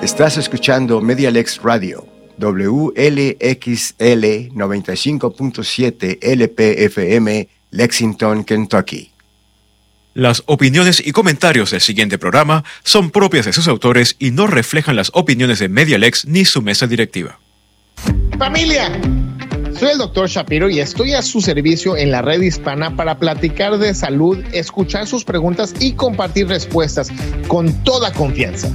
Estás escuchando MediaLex Radio, WLXL 95.7 LPFM, Lexington, Kentucky. Las opiniones y comentarios del siguiente programa son propias de sus autores y no reflejan las opiniones de MediaLex ni su mesa directiva. ¡Familia! Soy el Dr. Shapiro y estoy a su servicio en la red hispana para platicar de salud, escuchar sus preguntas y compartir respuestas con toda confianza.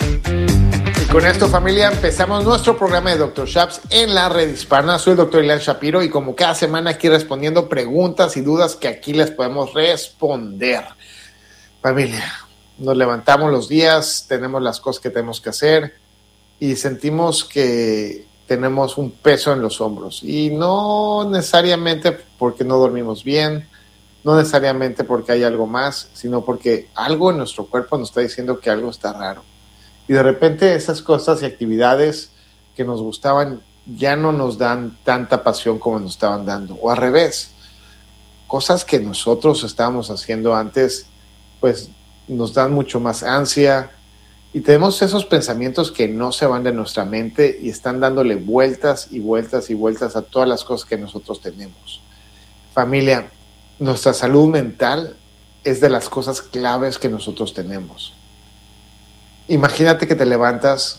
Y con esto, familia, empezamos nuestro programa de Dr. Shaps en la red hispana. Soy el Dr. Ilan Shapiro y como cada semana aquí respondiendo preguntas y dudas que aquí les podemos responder. Familia, nos levantamos los días, tenemos las cosas que tenemos que hacer y sentimos que tenemos un peso en los hombros. Y no necesariamente porque no dormimos bien, no necesariamente porque hay algo más, sino porque algo en nuestro cuerpo nos está diciendo que algo está raro. Y de repente esas cosas y actividades que nos gustaban ya no nos dan tanta pasión como nos estaban dando. O al revés, cosas que nosotros estábamos haciendo antes, pues nos dan mucho más ansia. Y tenemos esos pensamientos que no se van de nuestra mente y están dándole vueltas y vueltas y vueltas a todas las cosas que nosotros tenemos. Familia, nuestra salud mental es de las cosas claves que nosotros tenemos. Imagínate que te levantas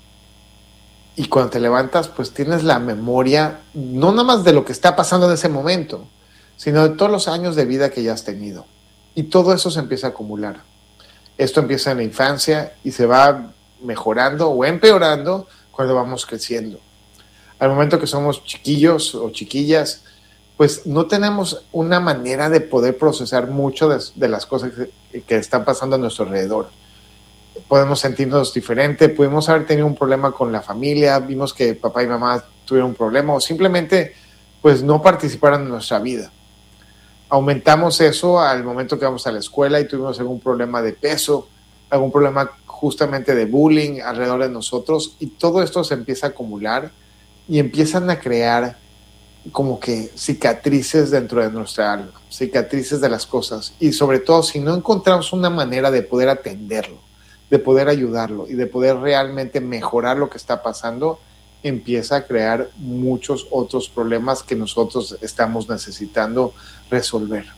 y cuando te levantas pues tienes la memoria no nada más de lo que está pasando en ese momento, sino de todos los años de vida que ya has tenido. Y todo eso se empieza a acumular. Esto empieza en la infancia y se va mejorando o empeorando cuando vamos creciendo. Al momento que somos chiquillos o chiquillas, pues no tenemos una manera de poder procesar mucho de las cosas que están pasando a nuestro alrededor. Podemos sentirnos diferente, pudimos haber tenido un problema con la familia, vimos que papá y mamá tuvieron un problema o simplemente pues no participaron en nuestra vida. Aumentamos eso al momento que vamos a la escuela y tuvimos algún problema de peso, algún problema justamente de bullying alrededor de nosotros y todo esto se empieza a acumular y empiezan a crear como que cicatrices dentro de nuestra alma, cicatrices de las cosas y sobre todo si no encontramos una manera de poder atenderlo, de poder ayudarlo y de poder realmente mejorar lo que está pasando, empieza a crear muchos otros problemas que nosotros estamos necesitando resolver.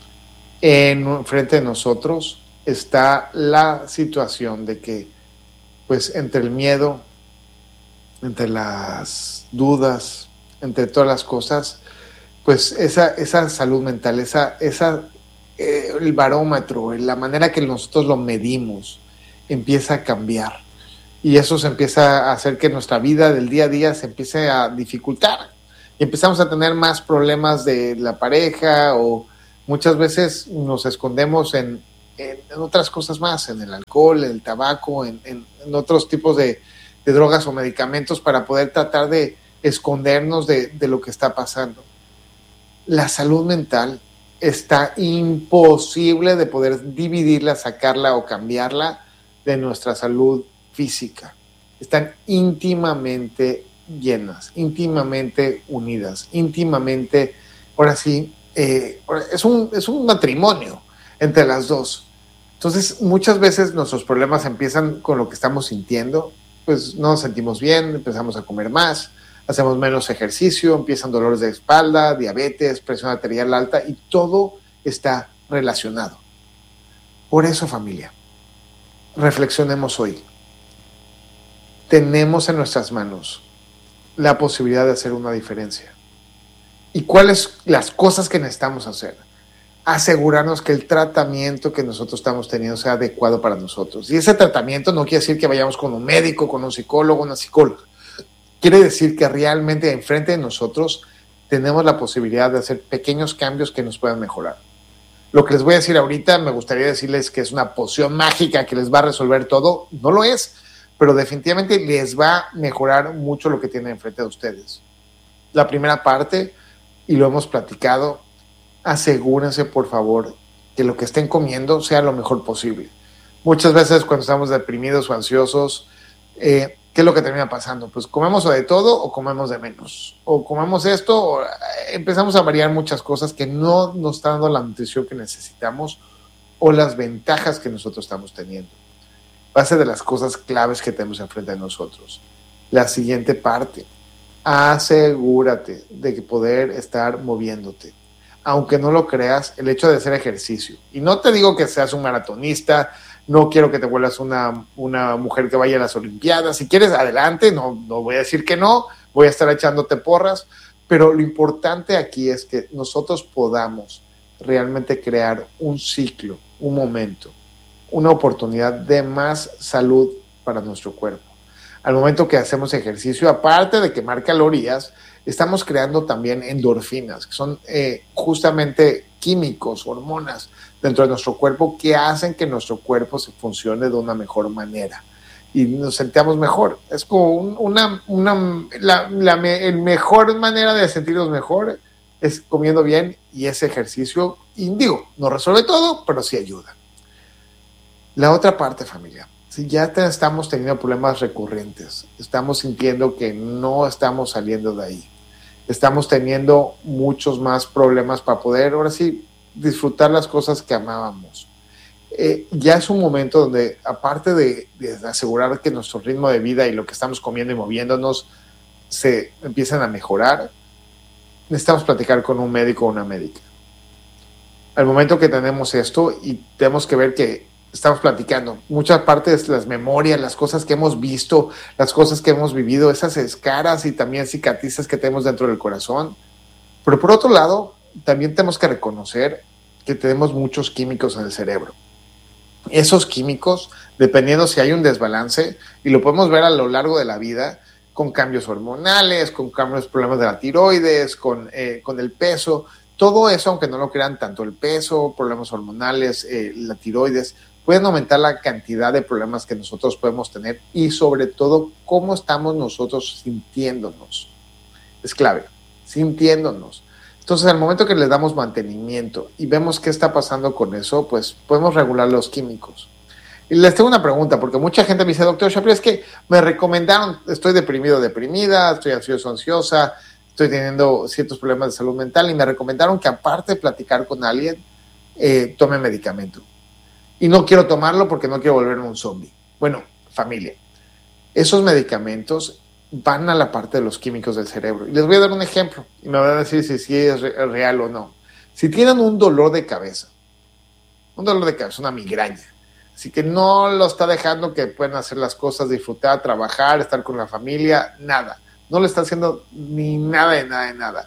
Frente de nosotros está la situación de que, pues, entre el miedo, entre las dudas, entre todas las cosas, pues esa salud mental, el barómetro, la manera que nosotros lo medimos, empieza a cambiar. Y eso se empieza a hacer que nuestra vida del día a día se empiece a dificultar. Y empezamos a tener más problemas de la pareja o muchas veces nos escondemos en otras cosas más, en el alcohol, el tabaco, en otros tipos de drogas o medicamentos para poder tratar de escondernos de lo que está pasando. La salud mental está imposible de poder dividirla, sacarla o cambiarla de nuestra salud física. Están íntimamente llenas, íntimamente unidas, íntimamente, ahora sí, es un matrimonio entre las dos. Entonces, muchas veces nuestros problemas empiezan con lo que estamos sintiendo, pues no nos sentimos bien, empezamos a comer más, hacemos menos ejercicio, empiezan dolores de espalda, diabetes, presión arterial alta y todo está relacionado. Por eso, familia, reflexionemos hoy. Tenemos en nuestras manos la posibilidad de hacer una diferencia. ¿Y cuáles las cosas que necesitamos hacer? Asegurarnos que el tratamiento que nosotros estamos teniendo sea adecuado para nosotros. Y ese tratamiento no quiere decir que vayamos con un médico, con un psicólogo, una psicóloga. Quiere decir que realmente enfrente de nosotros tenemos la posibilidad de hacer pequeños cambios que nos puedan mejorar. Lo que les voy a decir ahorita, me gustaría decirles que es una poción mágica que les va a resolver todo. No lo es, pero definitivamente les va a mejorar mucho lo que tienen enfrente de ustedes. La primera parte, y lo hemos platicado, asegúrense por favor que lo que estén comiendo sea lo mejor posible. Muchas veces cuando estamos deprimidos o ansiosos, ¿qué es lo que termina pasando? Pues comemos o de todo o comemos de menos. O comemos esto o empezamos a variar muchas cosas que no nos están dando la nutrición que necesitamos o las ventajas que nosotros estamos teniendo. va a ser de las cosas claves que tenemos enfrente de nosotros. La siguiente parte, asegúrate de que poder estar moviéndote. Aunque no lo creas, el hecho de hacer ejercicio. Y no te digo que seas un maratonista, no quiero que te vuelvas una mujer que vaya a las Olimpiadas. Si quieres, adelante, no voy a decir que no, voy a estar echándote porras, pero lo importante aquí es que nosotros podamos realmente crear un ciclo, un momento, una oportunidad de más salud para nuestro cuerpo. Al momento que hacemos ejercicio, aparte de quemar calorías, estamos creando también endorfinas, que son justamente químicos, hormonas dentro de nuestro cuerpo que hacen que nuestro cuerpo se funcione de una mejor manera y nos sentamos mejor. Es como la mejor manera de sentirnos mejor es comiendo bien, y ese ejercicio, y digo, no resuelve todo, pero sí ayuda. La otra parte, familia, si ya estamos teniendo problemas recurrentes, estamos sintiendo que no estamos saliendo de ahí, estamos teniendo muchos más problemas para poder, ahora sí, disfrutar las cosas que amábamos. Ya es un momento donde, aparte de asegurar que nuestro ritmo de vida y lo que estamos comiendo y moviéndonos se empiezan a mejorar, necesitamos platicar con un médico o una médica. Al momento que tenemos esto y tenemos que ver que estamos platicando, muchas partes, las memorias, las cosas que hemos visto, las cosas que hemos vivido, esas escaras y también cicatrices que tenemos dentro del corazón. Pero por otro lado, también tenemos que reconocer que tenemos muchos químicos en el cerebro. Esos químicos, dependiendo si hay un desbalance, y lo podemos ver a lo largo de la vida, con cambios hormonales, con cambios, problemas de la tiroides, con el peso, todo eso, aunque no lo crean, tanto el peso, problemas hormonales, la tiroides, pueden aumentar la cantidad de problemas que nosotros podemos tener, y sobre todo, cómo estamos nosotros sintiéndonos. Es clave, sintiéndonos. Entonces, al momento que le damos mantenimiento y vemos qué está pasando con eso, pues podemos regular los químicos. Y les tengo una pregunta, porque mucha gente me dice, doctor Shapiro, es que me recomendaron, estoy deprimido, deprimida, estoy ansioso, ansiosa, estoy teniendo ciertos problemas de salud mental, y me recomendaron que, aparte de platicar con alguien, tome medicamento. Y no quiero tomarlo porque no quiero volverme un zombie. Bueno, familia, esos medicamentos van a la parte de los químicos del cerebro. Y les voy a dar un ejemplo, y me van a decir si es real o no. Si tienen un dolor de cabeza, una migraña, así que no lo está dejando que puedan hacer las cosas, disfrutar, trabajar, estar con la familia, nada. No le está haciendo ni nada de nada.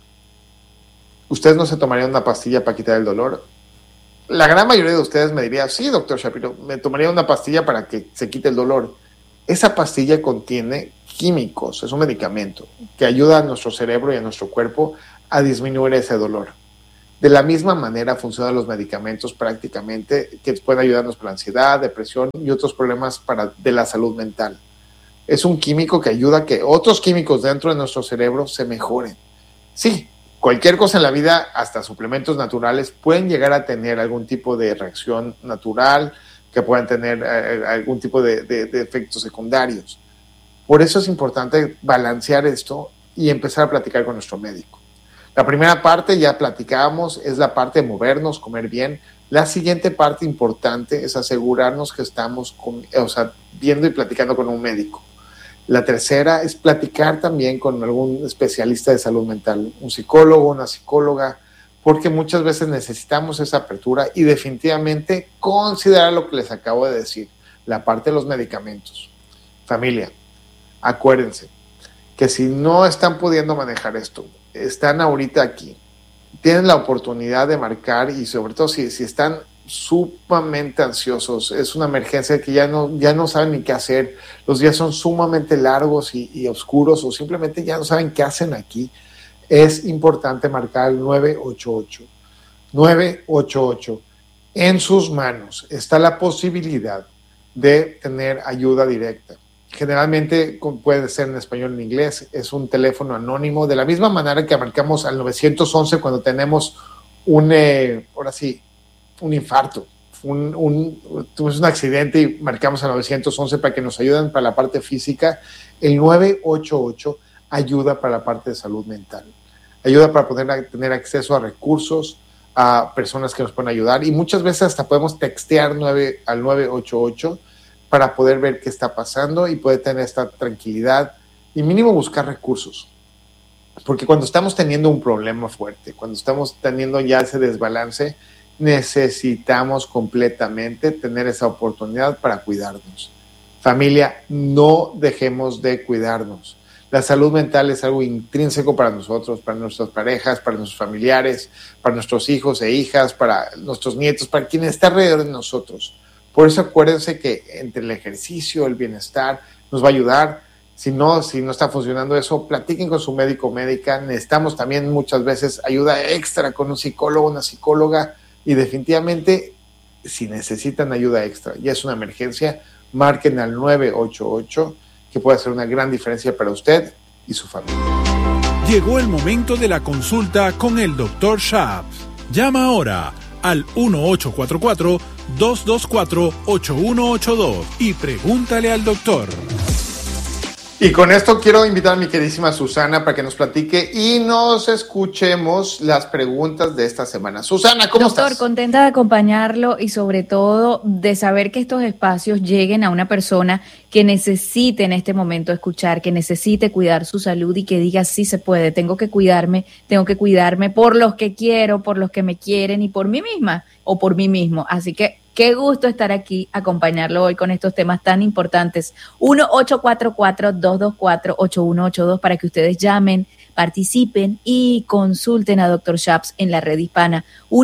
¿Ustedes no se tomarían una pastilla para quitar el dolor? La gran mayoría de ustedes me diría, sí, doctor Shapiro, me tomaría una pastilla para que se quite el dolor. Esa pastilla contiene químicos, es un medicamento que ayuda a nuestro cerebro y a nuestro cuerpo a disminuir ese dolor. De la misma manera funcionan los medicamentos prácticamente, que pueden ayudarnos para la ansiedad, depresión y otros problemas de la salud mental. Es un químico que ayuda a que otros químicos dentro de nuestro cerebro se mejoren. Sí, cualquier cosa en la vida, hasta suplementos naturales, pueden llegar a tener algún tipo de reacción natural, que puedan tener algún tipo de efectos secundarios. Por eso es importante balancear esto y empezar a platicar con nuestro médico. La primera parte ya platicábamos, es la parte de movernos, comer bien. La siguiente parte importante es asegurarnos que estamos viendo y platicando con un médico. La tercera es platicar también con algún especialista de salud mental, un psicólogo, una psicóloga, porque muchas veces necesitamos esa apertura y definitivamente considerar lo que les acabo de decir, la parte de los medicamentos. Familia, acuérdense que si no están pudiendo manejar esto, están ahorita aquí, tienen la oportunidad de marcar, y sobre todo si están sumamente ansiosos, es una emergencia que ya no saben ni qué hacer, los días son sumamente largos y oscuros, o simplemente ya no saben qué hacen aquí, es importante marcar el 988. 988. En sus manos está la posibilidad de tener ayuda directa. Generalmente puede ser en español o en inglés, es un teléfono anónimo, de la misma manera que marcamos al 911 cuando tenemos un infarto, tuvimos un accidente y marcamos al 911 para que nos ayuden para la parte física. El 988 ayuda para la parte de salud mental, ayuda para poder tener acceso a recursos, a personas que nos pueden ayudar, y muchas veces hasta podemos textear al 988 para poder ver qué está pasando y poder tener esta tranquilidad y mínimo buscar recursos. Porque cuando estamos teniendo un problema fuerte, cuando estamos teniendo ya ese desbalance, necesitamos completamente tener esa oportunidad para cuidarnos. Familia, no dejemos de cuidarnos. La salud mental es algo intrínseco para nosotros, para nuestras parejas, para nuestros familiares, para nuestros hijos e hijas, para nuestros nietos, para quien está alrededor de nosotros. Por eso acuérdense que entre el ejercicio, el bienestar, nos va a ayudar. Si no está funcionando eso, platiquen con su médico o médica. Necesitamos también muchas veces ayuda extra con un psicólogo, una psicóloga. Y definitivamente, si necesitan ayuda extra, ya es una emergencia, marquen al 988, que puede hacer una gran diferencia para usted y su familia. Llegó el momento de la consulta con el Dr. Shaps. Llama ahora al 1844-224-8182 y pregúntale al doctor. Y con esto quiero invitar a mi queridísima Susana para que nos platique y nos escuchemos las preguntas de esta semana. Susana, ¿cómo estás? Doctor, contenta de acompañarlo y sobre todo de saber que estos espacios lleguen a una persona que necesite en este momento escuchar, que necesite cuidar su salud y que diga sí se puede, tengo que cuidarme por los que quiero, por los que me quieren y por mí misma o por mí mismo. Así que qué gusto estar aquí, acompañarlo hoy con estos temas tan importantes. 1-844-224-8182 para que ustedes llamen, participen y consulten a Dr. Shaps en la red hispana.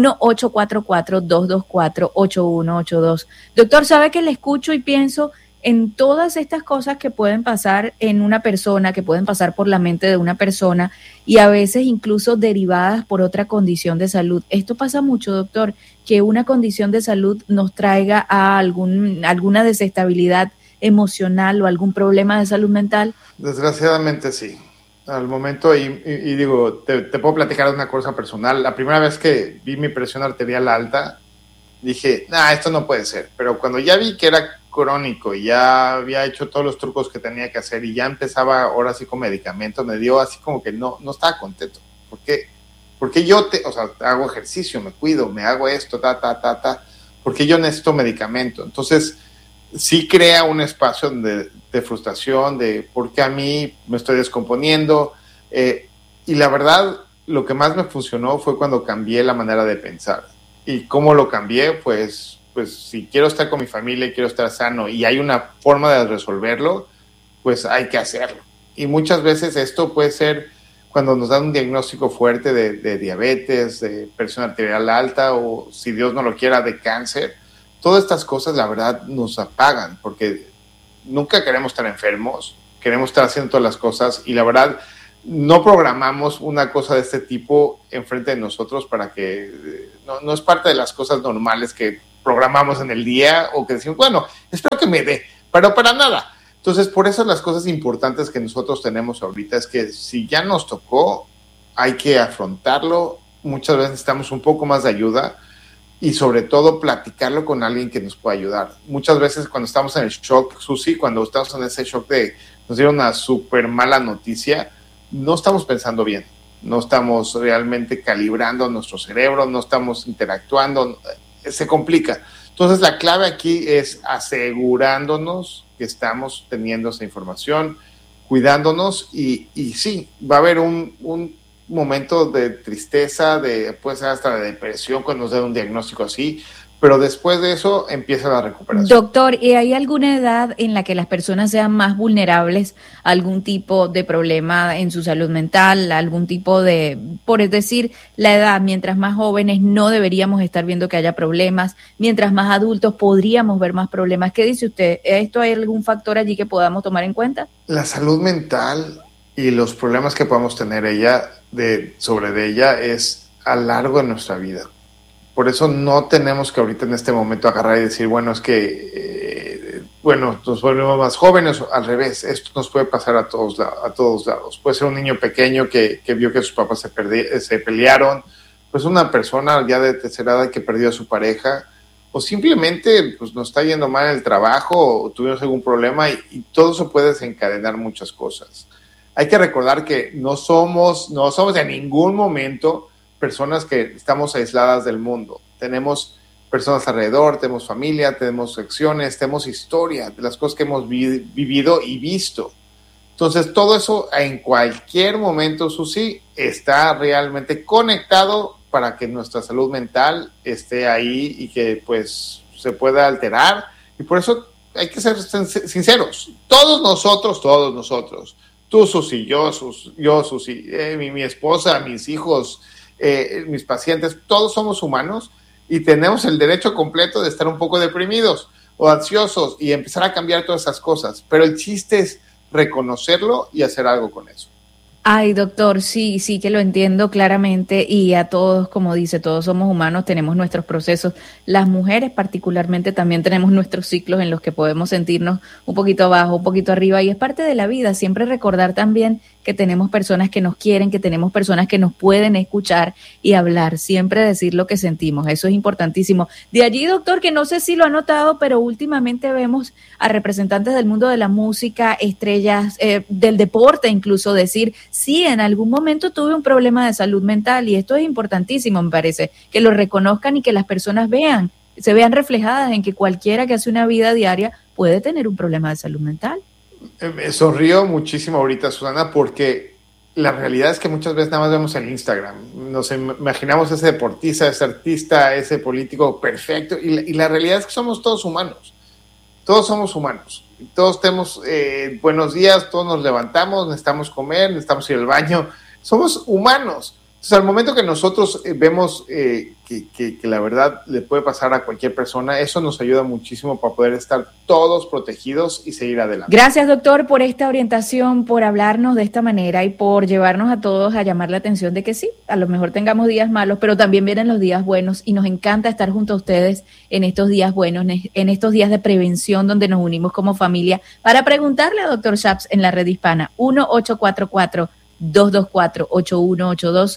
1-844-224-8182. Doctor, ¿sabe que le escucho y pienso en todas estas cosas que pueden pasar en una persona, que pueden pasar por la mente de una persona y a veces incluso derivadas por otra condición de salud? Esto pasa mucho, doctor, que una condición de salud nos traiga a alguna desestabilidad emocional o algún problema de salud mental. Desgraciadamente sí. Al momento, y digo, te puedo platicar de una cosa personal. La primera vez que vi mi presión arterial alta, dije, esto no puede ser. Pero cuando ya vi que era crónico y ya había hecho todos los trucos que tenía que hacer y ya empezaba ahora sí con medicamentos, me dio así como que no estaba contento. Porque yo hago ejercicio, me cuido, me hago esto, porque yo necesito medicamento. Entonces, sí crea un espacio de frustración, de por qué a mí me estoy descomponiendo. Y la verdad, lo que más me funcionó fue cuando cambié la manera de pensar. ¿Y cómo lo cambié? Pues si quiero estar con mi familia y quiero estar sano y hay una forma de resolverlo, pues hay que hacerlo. Y muchas veces esto puede ser cuando nos dan un diagnóstico fuerte de diabetes, de presión arterial alta o, si Dios no lo quiera, de cáncer. Todas estas cosas, la verdad, nos apagan porque nunca queremos estar enfermos, queremos estar haciendo todas las cosas y la verdad no programamos una cosa de este tipo enfrente de nosotros para que no es parte de las cosas normales que programamos en el día o que decimos, bueno, espero que me dé, pero para nada. Entonces, por eso las cosas importantes que nosotros tenemos ahorita es que si ya nos tocó, hay que afrontarlo. Muchas veces necesitamos un poco más de ayuda y sobre todo platicarlo con alguien que nos pueda ayudar. Muchas veces cuando estamos en el shock, Susi, cuando estamos en ese shock de nos dieron una súper mala noticia, no estamos pensando bien, no estamos realmente calibrando nuestro cerebro, no estamos interactuando, se complica. Entonces la clave aquí es asegurándonos que estamos teniendo esa información, cuidándonos y sí, va a haber un momento de tristeza, puede ser hasta de depresión cuando nos den un diagnóstico así, pero después de eso empieza la recuperación. Doctor, ¿y hay alguna edad en la que las personas sean más vulnerables a algún tipo de problema en su salud mental, algún tipo de, por decir, la edad? Mientras más jóvenes no deberíamos estar viendo que haya problemas, mientras más adultos podríamos ver más problemas. ¿Qué dice usted? ¿Esto hay algún factor allí que podamos tomar en cuenta? La salud mental y los problemas que podamos tener sobre ella es a lo largo de nuestra vida. Por eso no tenemos que ahorita en este momento agarrar y decir, bueno, es que, nos volvemos más jóvenes. Al revés, esto nos puede pasar a todos lados. Puede ser un niño pequeño que vio que sus papás se pelearon, pues una persona ya de tercera edad que perdió a su pareja, o simplemente pues nos está yendo mal en el trabajo o tuvimos algún problema y todo eso puede desencadenar muchas cosas. Hay que recordar que no somos en ningún momento personas que estamos aisladas del mundo. Tenemos personas alrededor, tenemos familia, tenemos acciones, tenemos historia de las cosas que hemos vivido y visto. Entonces, todo eso en cualquier momento, Susi, está realmente conectado para que nuestra salud mental esté ahí y que pues se pueda alterar. Y por eso hay que ser sinceros. Todos nosotros, tú, Susi, yo, Susi, mi esposa, mis hijos, mis pacientes, todos somos humanos y tenemos el derecho completo de estar un poco deprimidos o ansiosos y empezar a cambiar todas esas cosas. Pero el chiste es reconocerlo y hacer algo con eso. Ay, doctor, sí que lo entiendo claramente y a todos, como dice, todos somos humanos, tenemos nuestros procesos. Las mujeres particularmente también tenemos nuestros ciclos en los que podemos sentirnos un poquito abajo, un poquito arriba y es parte de la vida. Siempre recordar también que tenemos personas que nos quieren, que tenemos personas que nos pueden escuchar y hablar, siempre decir lo que sentimos, eso es importantísimo. De allí, doctor, que no sé si lo ha notado, pero últimamente vemos a representantes del mundo de la música, estrellas del deporte incluso decir, sí, en algún momento tuve un problema de salud mental y esto es importantísimo, me parece, que lo reconozcan y que las personas se vean reflejadas en que cualquiera que hace una vida diaria puede tener un problema de salud mental. Me sonrío muchísimo ahorita, Susana, porque la realidad es que muchas veces nada más vemos el Instagram, nos imaginamos ese deportista, ese artista, ese político perfecto, y la realidad es que somos todos humanos, todos tenemos buenos días, todos nos levantamos, necesitamos comer, necesitamos ir al baño, somos humanos. Entonces, al momento que nosotros vemos que la verdad le puede pasar a cualquier persona, eso nos ayuda muchísimo para poder estar todos protegidos y seguir adelante. Gracias, doctor, por esta orientación, por hablarnos de esta manera y por llevarnos a todos a llamar la atención de que sí, a lo mejor tengamos días malos, pero también vienen los días buenos y nos encanta estar junto a ustedes en estos días buenos, en estos días de prevención donde nos unimos como familia para preguntarle a Dr. Schaps en la red hispana 1-844-224-8182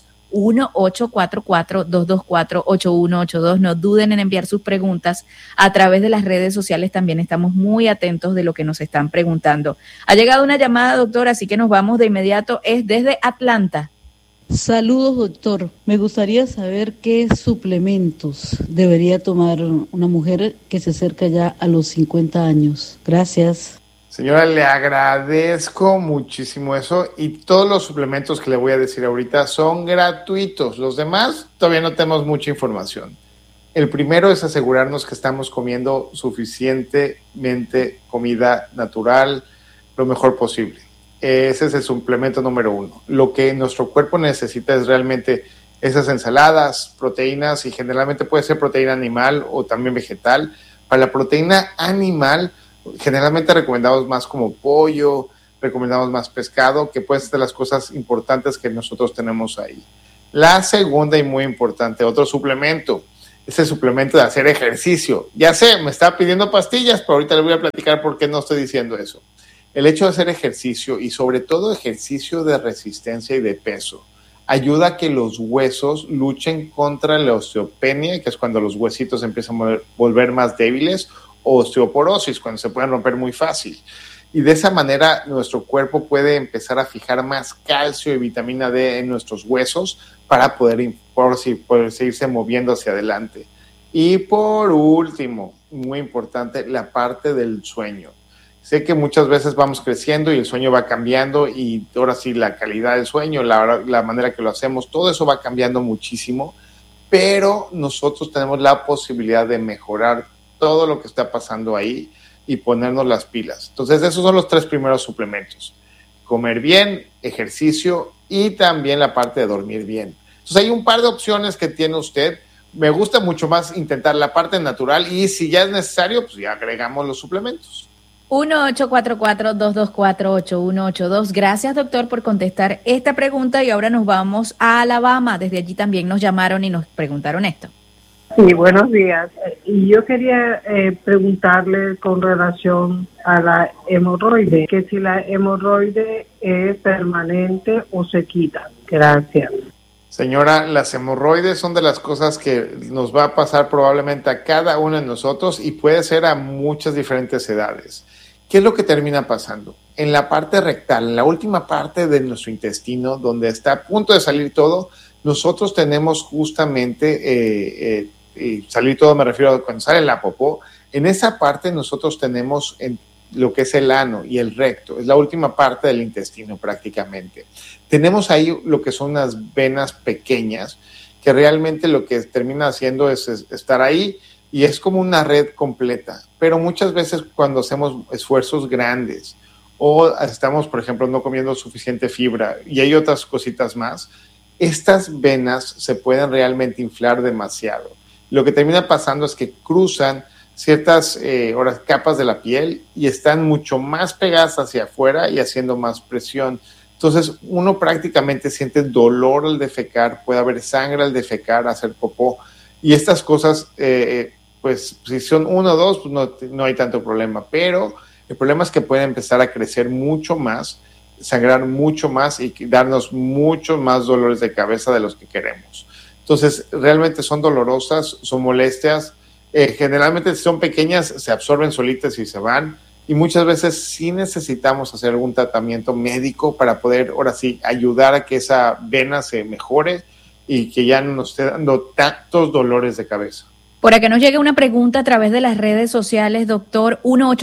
1-844-224-8182. No duden en enviar sus preguntas a través de las redes sociales. También estamos muy atentos de lo que nos están preguntando. Ha llegado una llamada, doctor, así que nos vamos de inmediato. Es desde Atlanta. Saludos, doctor. Me gustaría saber qué suplementos debería tomar una mujer que se acerca ya a los 50 años. Gracias. Señora, le agradezco muchísimo eso y todos los suplementos que le voy a decir ahorita son gratuitos. Los demás todavía no tenemos mucha información. El primero es asegurarnos que estamos comiendo suficientemente comida natural, lo mejor posible. Ese es el suplemento número 1. Lo que nuestro cuerpo necesita es realmente esas ensaladas, proteínas, y generalmente puede ser proteína animal o también vegetal. Para la proteína animal, generalmente recomendamos más como pollo, recomendamos más pescado, que pueden ser de las cosas importantes que nosotros tenemos ahí. La segunda y muy importante, otro suplemento, es el suplemento de hacer ejercicio. Ya sé, me está pidiendo pastillas, pero ahorita le voy a platicar por qué no estoy diciendo eso. El hecho de hacer ejercicio y sobre todo ejercicio de resistencia y de peso ayuda a que los huesos luchen contra la osteopenia, que es cuando los huesitos empiezan a volver más débiles, o osteoporosis, cuando se pueden romper muy fácil. Y de esa manera nuestro cuerpo puede empezar a fijar más calcio y vitamina D en nuestros huesos para poder seguirse moviendo hacia adelante. Y por último, muy importante, la parte del sueño. Sé que muchas veces vamos creciendo y el sueño va cambiando y ahora sí la calidad del sueño, la manera que lo hacemos, todo eso va cambiando muchísimo, pero nosotros tenemos la posibilidad de mejorar todo lo que está pasando ahí y ponernos las pilas. Entonces, esos son los 3 primeros suplementos. Comer bien, ejercicio y también la parte de dormir bien. Entonces, hay un par de opciones que tiene usted. Me gusta mucho más intentar la parte natural y si ya es necesario, pues ya agregamos los suplementos. 1-844-224-8182. Gracias, doctor, por contestar esta pregunta y ahora nos vamos a Alabama. Desde allí también nos llamaron y nos preguntaron esto. Sí, buenos días. Y yo quería preguntarle con relación a la hemorroide, que si la hemorroide es permanente o se quita. Gracias. Señora, las hemorroides son de las cosas que nos va a pasar probablemente a cada uno de nosotros y puede ser a muchas diferentes edades. ¿Qué es lo que termina pasando? En la parte rectal, en la última parte de nuestro intestino, donde está a punto de salir todo, nosotros tenemos justamente y salir todo me refiero a cuando sale la popó, en esa parte nosotros tenemos lo que es el ano y el recto, es la última parte del intestino prácticamente. Tenemos ahí lo que son unas venas pequeñas, que realmente lo que termina haciendo es estar ahí y es como una red completa. Pero muchas veces cuando hacemos esfuerzos grandes o estamos, por ejemplo, no comiendo suficiente fibra y hay otras cositas más, estas venas se pueden realmente inflar demasiado. Lo que termina pasando es que cruzan ciertas capas de la piel y están mucho más pegadas hacia afuera y haciendo más presión. Entonces, uno prácticamente siente dolor al defecar, puede haber sangre al defecar, hacer popó, y estas cosas, pues, si son 1 o 2, pues no hay tanto problema, pero el problema es que pueden empezar a crecer mucho más, sangrar mucho más y darnos muchos más dolores de cabeza de los que queremos. Entonces, realmente son dolorosas, son molestias, generalmente si son pequeñas, se absorben solitas y se van, y muchas veces sí necesitamos hacer algún tratamiento médico para poder, ahora sí, ayudar a que esa vena se mejore y que ya no nos esté dando tantos dolores de cabeza. Por acá nos llega una pregunta a través de las redes sociales, doctor,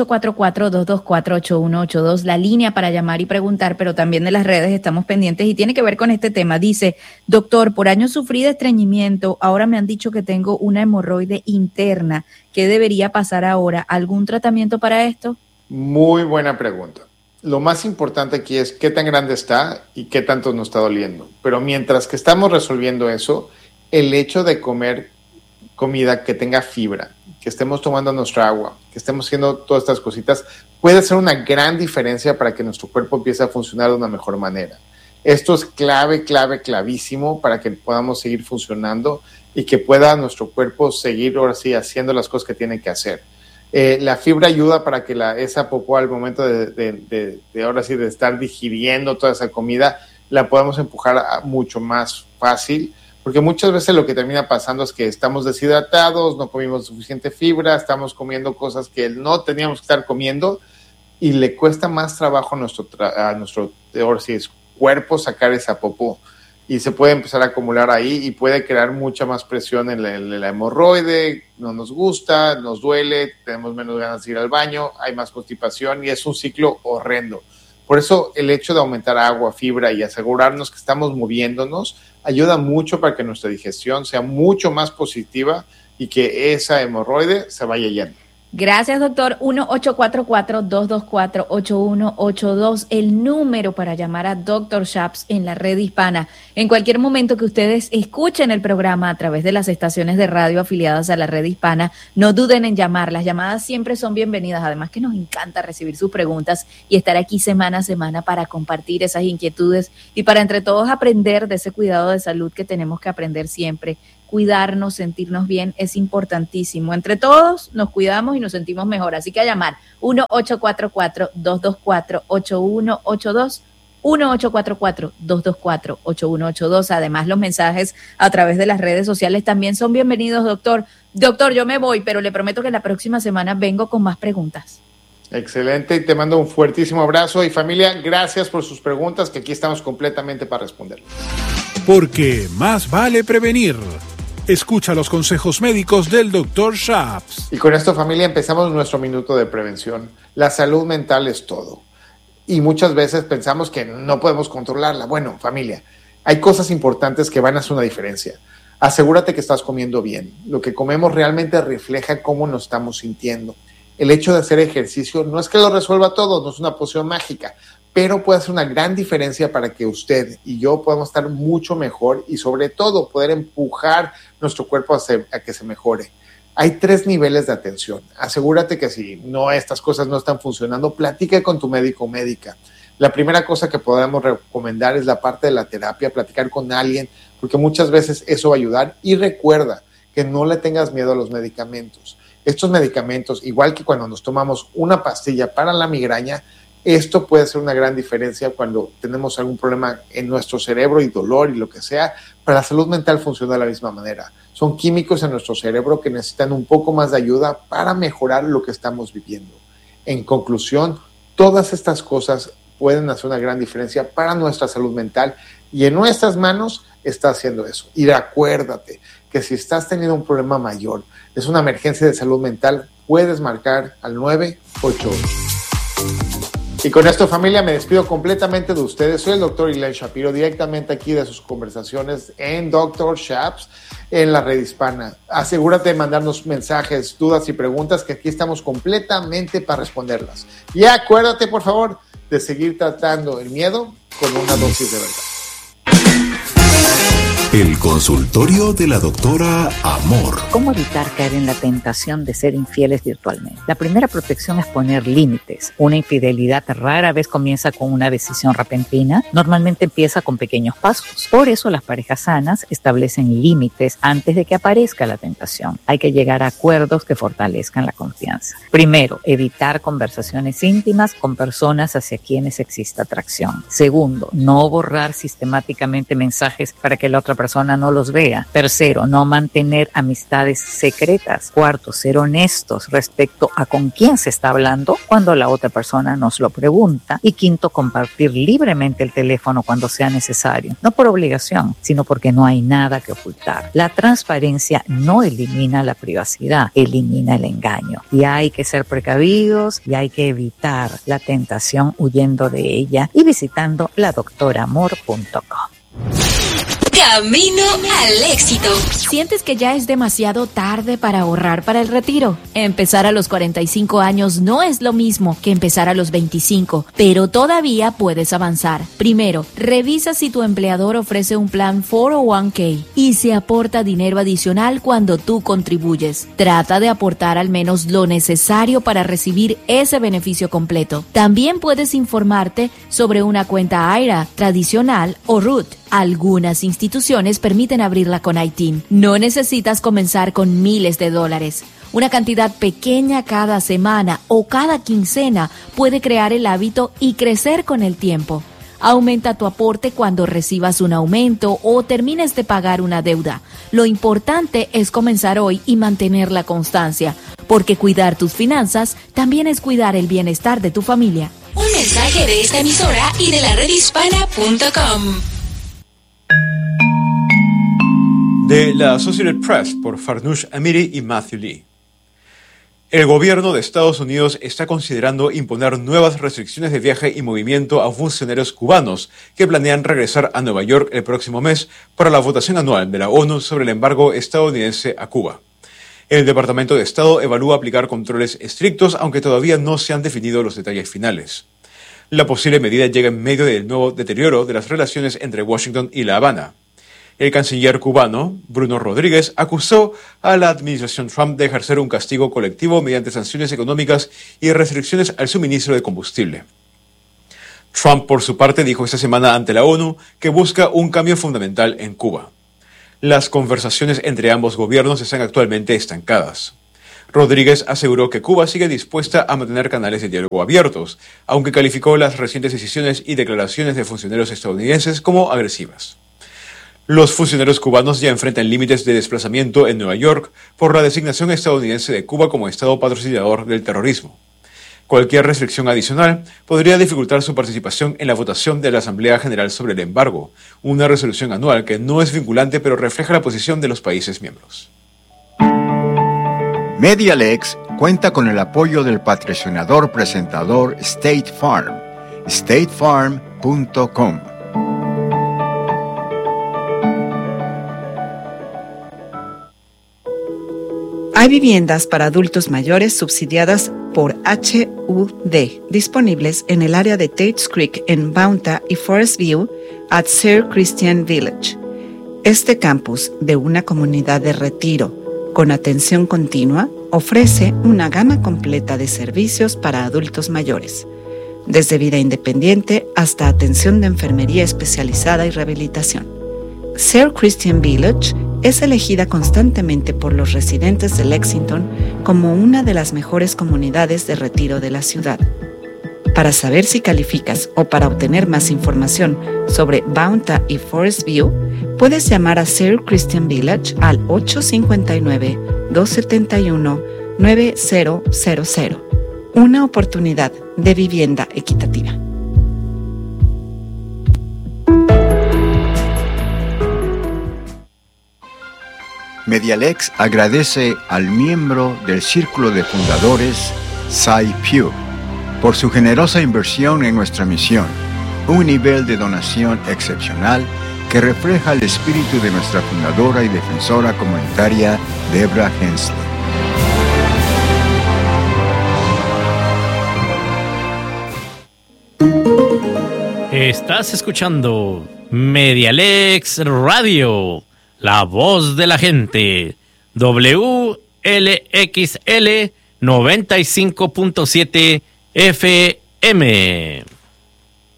1-844-224-8182, la línea para llamar y preguntar, pero también de las redes estamos pendientes y tiene que ver con este tema. Dice, doctor, por años sufrí de estreñimiento, ahora me han dicho que tengo una hemorroide interna. ¿Qué debería pasar ahora? ¿Algún tratamiento para esto? Muy buena pregunta. Lo más importante aquí es qué tan grande está y qué tanto nos está doliendo. Pero mientras que estamos resolviendo eso, el hecho de comer comida que tenga fibra, que estemos tomando nuestra agua, que estemos haciendo todas estas cositas, puede hacer una gran diferencia para que nuestro cuerpo empiece a funcionar de una mejor manera. Esto es clavísimo para que podamos seguir funcionando y que pueda nuestro cuerpo seguir ahora sí haciendo las cosas que tiene que hacer. La fibra ayuda para que esa popó al momento de ahora sí de estar digiriendo toda esa comida, la podamos empujar mucho más fácil, porque muchas veces lo que termina pasando es que estamos deshidratados, no comimos suficiente fibra, estamos comiendo cosas que no teníamos que estar comiendo y le cuesta más trabajo a nuestro ahora sí, cuerpo sacar esa popó. Y se puede empezar a acumular ahí y puede crear mucha más presión en la hemorroide, no nos gusta, nos duele, tenemos menos ganas de ir al baño, hay más constipación y es un ciclo horrendo. Por eso el hecho de aumentar agua, fibra y asegurarnos que estamos moviéndonos ayuda mucho para que nuestra digestión sea mucho más positiva y que esa hemorroide se vaya yendo. Gracias, doctor. 1-844-224-8182, el número para llamar a Dr. Shaps en la red hispana. En cualquier momento que ustedes escuchen el programa a través de las estaciones de radio afiliadas a la red hispana, no duden en llamar. Las llamadas siempre son bienvenidas. Además que nos encanta recibir sus preguntas y estar aquí semana a semana para compartir esas inquietudes y para entre todos aprender de ese cuidado de salud que tenemos que aprender siempre. Cuidarnos, sentirnos bien es importantísimo. Entre todos nos cuidamos y nos sentimos mejor. Así que a llamar 1-844-224-8182, 1-844-224-8182. Además, los mensajes a través de las redes sociales también son bienvenidos, doctor. Doctor, yo me voy, pero le prometo que la próxima semana vengo con más preguntas. Excelente, y te mando un fuertísimo abrazo. Y familia, gracias por sus preguntas, que aquí estamos completamente para responderlas. Porque más vale prevenir. Escucha los consejos médicos del Dr. Shaps. Y con esto, familia, empezamos nuestro minuto de prevención. La salud mental es todo. Y muchas veces pensamos que no podemos controlarla. Bueno, familia, hay cosas importantes que van a hacer una diferencia. Asegúrate que estás comiendo bien. Lo que comemos realmente refleja cómo nos estamos sintiendo. El hecho de hacer ejercicio no es que lo resuelva todo, no es una poción mágica, pero puede hacer una gran diferencia para que usted y yo podamos estar mucho mejor y sobre todo poder empujar nuestro cuerpo a que se mejore. Hay 3 niveles de atención. Asegúrate que si estas cosas no están funcionando, platica con tu médico o médica. La primera cosa que podemos recomendar es la parte de la terapia, platicar con alguien, porque muchas veces eso va a ayudar. Y recuerda que no le tengas miedo a los medicamentos. Estos medicamentos, igual que cuando nos tomamos una pastilla para la migraña, esto puede ser una gran diferencia cuando tenemos algún problema en nuestro cerebro y dolor y lo que sea. Para la salud mental funciona de la misma manera. Son químicos en nuestro cerebro que necesitan un poco más de ayuda para mejorar lo que estamos viviendo. En conclusión, todas estas cosas pueden hacer una gran diferencia para nuestra salud mental y en nuestras manos está haciendo eso. Y acuérdate que si estás teniendo un problema mayor, es una emergencia de salud mental, puedes marcar al 988. Y con esto, familia, me despido completamente de ustedes. Soy el doctor Ilan Shapiro, directamente aquí de sus conversaciones en Dr. Shaps, en la red hispana. Asegúrate de mandarnos mensajes, dudas y preguntas, que aquí estamos completamente para responderlas. Y acuérdate, por favor, de seguir tratando el miedo con una dosis de verdad. El consultorio de la doctora Amor. ¿Cómo evitar caer en la tentación de ser infieles virtualmente? La primera protección es poner límites. Una infidelidad rara vez comienza con una decisión repentina. Normalmente empieza con pequeños pasos. Por eso las parejas sanas establecen límites antes de que aparezca la tentación. Hay que llegar a acuerdos que fortalezcan la confianza. Primero, evitar conversaciones íntimas con personas hacia quienes exista atracción. Segundo, no borrar sistemáticamente mensajes para que la otra persona no los vea. Tercero, no mantener amistades secretas. Cuarto, ser honestos respecto a con quién se está hablando cuando la otra persona nos lo pregunta. Y quinto, compartir libremente el teléfono cuando sea necesario. No por obligación, sino porque no hay nada que ocultar. La transparencia no elimina la privacidad, elimina el engaño. Y hay que ser precavidos y hay que evitar la tentación huyendo de ella y visitando ladoctoramor.com. Camino al éxito. ¿Sientes que ya es demasiado tarde para ahorrar para el retiro? Empezar a los 45 años no es lo mismo que empezar a los 25, pero todavía puedes avanzar. Primero, revisa si tu empleador ofrece un plan 401k y se aporta dinero adicional cuando tú contribuyes. Trata de aportar al menos lo necesario para recibir ese beneficio completo. También puedes informarte sobre una cuenta IRA tradicional o Roth. Algunas instituciones permiten abrirla con ITIN. No necesitas comenzar con miles de dólares. Una cantidad pequeña cada semana o cada quincena puede crear el hábito y crecer con el tiempo. Aumenta tu aporte cuando recibas un aumento o termines de pagar una deuda. Lo importante es comenzar hoy y mantener la constancia, porque cuidar tus finanzas también es cuidar el bienestar de tu familia. Un mensaje de esta emisora y de la redhispana.com. De la Associated Press por Farnoosh Amiri y Matthew Lee. El gobierno de Estados Unidos está considerando imponer nuevas restricciones de viaje y movimiento a funcionarios cubanos que planean regresar a Nueva York el próximo mes para la votación anual de la ONU sobre el embargo estadounidense a Cuba. El Departamento de Estado evalúa aplicar controles estrictos, aunque todavía no se han definido los detalles finales. La posible medida llega en medio del nuevo deterioro de las relaciones entre Washington y La Habana. El canciller cubano, Bruno Rodríguez, acusó a la administración Trump de ejercer un castigo colectivo mediante sanciones económicas y restricciones al suministro de combustible. Trump, por su parte, dijo esta semana ante la ONU que busca un cambio fundamental en Cuba. Las conversaciones entre ambos gobiernos están actualmente estancadas. Rodríguez aseguró que Cuba sigue dispuesta a mantener canales de diálogo abiertos, aunque calificó las recientes decisiones y declaraciones de funcionarios estadounidenses como agresivas. Los funcionarios cubanos ya enfrentan límites de desplazamiento en Nueva York por la designación estadounidense de Cuba como Estado patrocinador del terrorismo. Cualquier restricción adicional podría dificultar su participación en la votación de la Asamblea General sobre el embargo, una resolución anual que no es vinculante pero refleja la posición de los países miembros. MediaLex cuenta con el apoyo del patrocinador presentador State Farm. StateFarm.com. Hay viviendas para adultos mayores subsidiadas por HUD, disponibles en el área de Tates Creek en Bounta y Forest View at Sir Christian Village. Este campus de una comunidad de retiro con atención continua ofrece una gama completa de servicios para adultos mayores, desde vida independiente hasta atención de enfermería especializada y rehabilitación. Sir Christian Village es elegida constantemente por los residentes de Lexington como una de las mejores comunidades de retiro de la ciudad. Para saber si calificas o para obtener más información sobre Bounta y Forest View, puedes llamar a Sir Christian Village al 859-271-9000. Una oportunidad de vivienda equitativa. Medialex agradece al miembro del Círculo de Fundadores, Cy Pugh, por su generosa inversión en nuestra misión, un nivel de donación excepcional que refleja el espíritu de nuestra fundadora y defensora comunitaria, Debra Hensley. Estás escuchando Medialex Radio, la voz de la gente, WLXL 95.7 FM.